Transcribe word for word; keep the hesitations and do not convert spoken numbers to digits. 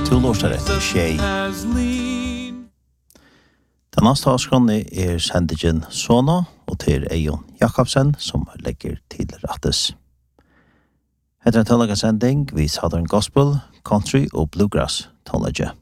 to låser etter tjej. Den neste avskrånne er sendingen Sona, og til Eion Jakobsen, som legger til rattes. Etter en tålaga sending, vi Southern Gospel, Country og Bluegrass tålage.